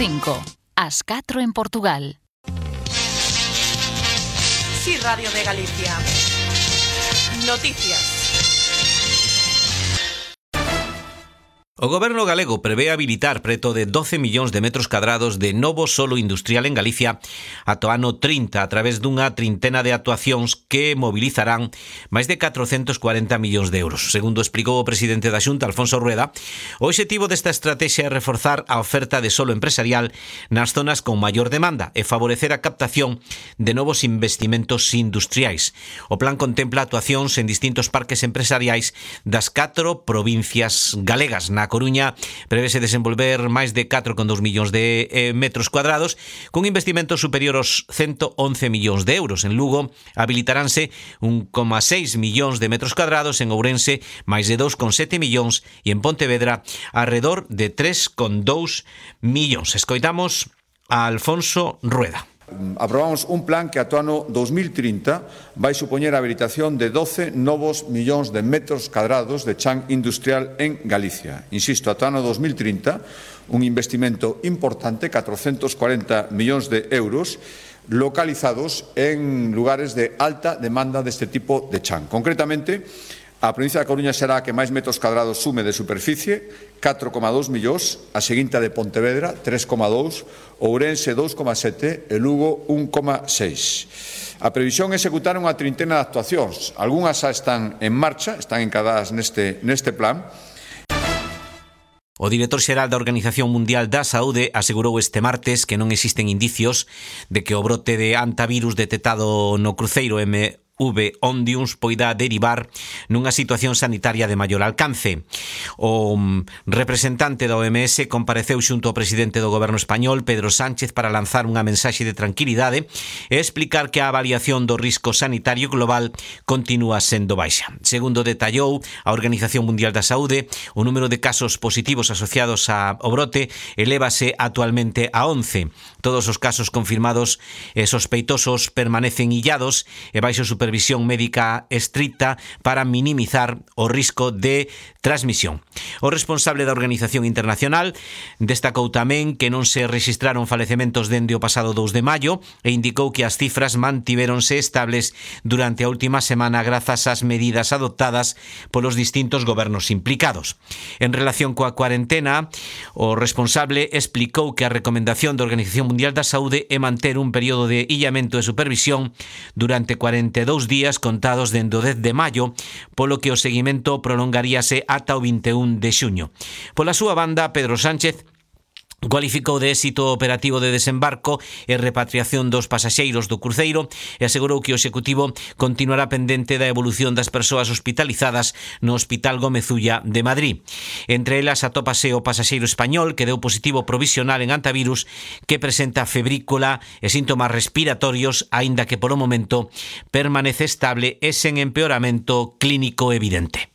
5, ás 4 en Portugal. Sí, Radio de Galicia. Noticias. O Goberno galego prevé habilitar preto de 12 millóns de metros cadrados de novo solo industrial en Galicia ata o ano 30 a través dunha trintena de actuacións que mobilizarán máis de 440 millóns de euros. Segundo explicou o presidente da Xunta, Alfonso Rueda, o obxectivo desta estrategia é reforzar a oferta de solo empresarial nas zonas con maior demanda e favorecer a captación de novos investimentos industriais. O plan contempla actuacións en distintos parques empresariais das 4 provincias galegas. Na Coruña prevese desenvolver máis de 4,2 millóns de metros cuadrados con investimentos superior aos 111 millóns de euros. En Lugo habilitaránse 1,6 millóns de metros cuadrados, en Ourense máis de 2,7 millóns e en Pontevedra alrededor de 3,2 millóns. Escoitamos a Alfonso Rueda. Aprobamos un plan que ata o ano 2030 vai supoñer a habilitación de 12 novos millóns de metros cadrados de chan industrial en Galicia. Insisto, ata o ano 2030, un investimento importante, 440 millóns de euros, localizados en lugares de alta demanda deste tipo de chan. Concretamente, a provincia da Coruña será a que máis metros cadrados sume de superficie, 4,2 millóns, a seguinte de Pontevedra, 3,2, Ourense 2,7 e Lugo 1,6. A previsión é executar unha trintena de actuacións. Algúnas xa están en marcha, están encadadas neste plan. O director xeral da Organización Mundial da Saúde asegurou este martes que non existen indicios de que o brote de hantavirus detectado no cruceiro MV Ondius poida derivar nunha situación sanitaria de maior alcance. O representante da OMS compareceu xunto ao presidente do goberno español, Pedro Sánchez, para lanzar unha mensaxe de tranquilidade e explicar que a avaliación do risco sanitario global continúa sendo baixa. Segundo detallou a Organización Mundial da Saúde, o número de casos positivos asociados ao brote elévase actualmente a 11. Todos os casos confirmados e sospeitosos permanecen illados e baixo supervisión médica estricta para minimizar o risco de transmisión. O responsable da Organización Internacional destacou tamén que non se rexistraron falecementos dende o pasado 2 de maio e indicou que as cifras mantivéronse estables durante a última semana grazas ás medidas adoptadas polos distintos gobernos implicados. En relación coa cuarentena, o responsable explicou que a recomendación da Organización Mundial da Saúde é manter un período de illamento e supervisión durante 42 días contados dende o 10 de maio, polo que o seguimento prolongaríase ata o 21 de xuño. Pola súa banda, Pedro Sánchez cualificou de éxito operativo de desembarco e repatriación dos pasaxeiros do cruceiro e asegurou que o Executivo continuará pendente da evolución das persoas hospitalizadas no Hospital Gómez Ulla de Madrid. Entre elas atópase o pasaxeiro español que deu positivo provisional en hantavirus, que presenta febrícula e síntomas respiratorios, aínda que por o momento permanece estable e sen empeoramento clínico evidente.